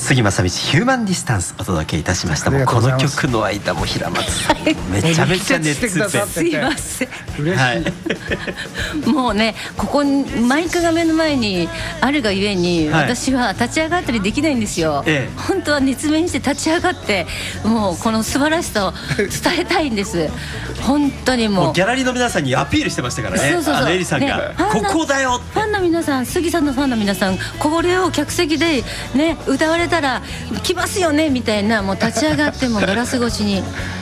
杉正道ヒューマンディスタンスお届けいたしました。もうこの曲の間も平松さんめちゃめちゃ熱ってすいません嬉しい、 はい、 もうね、ここにマイクが目の前にあるがゆえに、 はい、 私は立ち上がったりできないんですよ、本当は熱弁して立ち上がってもうこの素晴らしさを伝えたいんです本当にもうギャラリーの皆さんにアピールしてましたからね。 そうそうそう、 エリさんが、 ね、 ここだよってファンの皆さん、杉さんのファンの皆さん、これを客席でね歌われたら来ますよねみたいな、もう立ち上がってもガラス越しに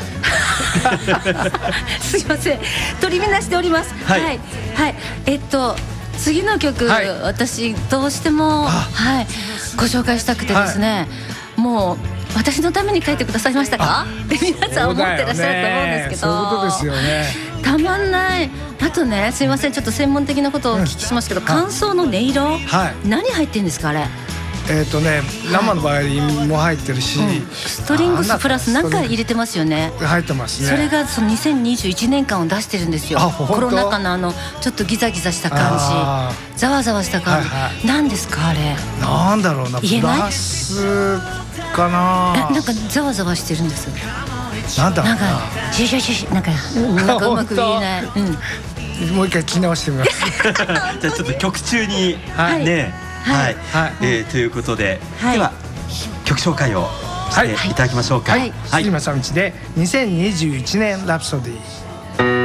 すいません、取り乱しております。 はい、 はい、はい、次の曲、はい、私どうしても、はい、ご紹介したくてですね、はい、もう私のために書いてくださいましたかって皆さん思ってらっしゃると思うんですけど、 そういうことですよね。 たまんない。あとね、すいません、ちょっと専門的なことをお聞きしますけど、間奏の音色、はい、何入ってるんですかあれ。 生のバイオリンも入ってるし、 ストリングスプラスなんか入れてますよね。 入ってますね。 それがその2021年間を出してるんですよ。コロナ禍のちょっとギザギザした感じ、ざわざわした感じ、はいはい、なんですかあれ。 なんだろうな、 言えない。 プラスかな。 なんかざわざわしてるんです。 なんだろうな。 なんかシュシュシュなんかうまく言えない。 もう一回聞き直してみます。 じゃあちょっと曲中に、はい、ね、はい、はい、ということで、はい、では曲紹介をしていただきましょうか。 はい、杉正道で2021年ラプソディー。